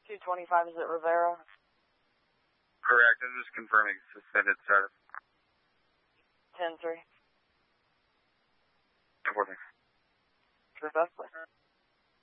225, is it Rivera? Correct. I'm just confirming suspended status. 10-3. Reporting. Successfully.